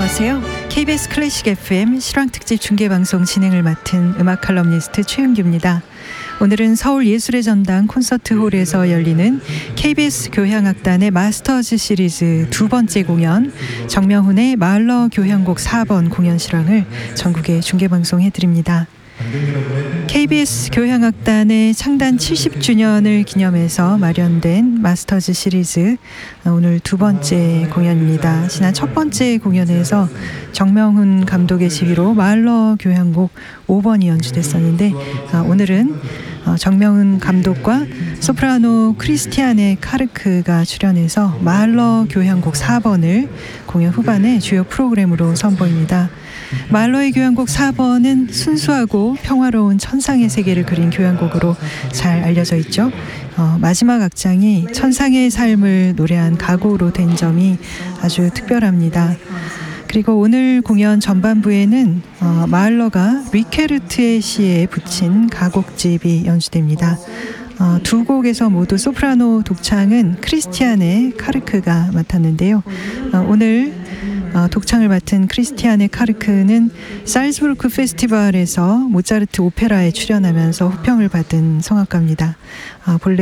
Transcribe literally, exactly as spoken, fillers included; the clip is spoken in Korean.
안녕하세요. 케이비에스 클래식 에프엠 실황특집 중계방송 진행을 맡은 음악 칼럼니스트 최윤규입니다. 오늘은 서울예술의 전당 콘서트홀에서 열리는 케이비에스 교향악단의 마스터즈 시리즈 두 번째 공연 정명훈의 마을러 교향곡 사 번 공연 실황을 전국에 중계방송해드립니다. 케이비에스 교향악단의 창단 칠십 주년을 기념해서 마련된 마스터즈 시리즈 오늘 두 번째 공연입니다. 지난 첫 번째 공연에서 정명훈 감독의 지휘로 마을러 교향곡 오 번이 연주됐었는데 오늘은 정명훈 감독과 소프라노 크리스티아네 카르크가 출연해서 마을러 교향곡 사 번을 공연 후반에 주요 프로그램으로 선보입니다. 마을러의 교향곡 사 번은 순수하고 평화로운 천상의 세계를 그린 교향곡으로 잘 알려져 있죠. 어, 마지막 악장이 천상의 삶을 노래한 가곡으로 된 점이 아주 특별합니다. 그리고 오늘 공연 전반부에는 어, 마을러가 리케르트의 시에 붙인 가곡집이 연주됩니다. 어, 두 곡에서 모두 소프라노 독창은 크리스티아네 카르크가 맡았는데요. 어, 오늘 어, 독창을 맡은 크리스티아네 카르크는 살즈부르크 페스티벌에서 모차르트 오페라에 출연하면서 호평을 받은 성악가입니다. 어, 본래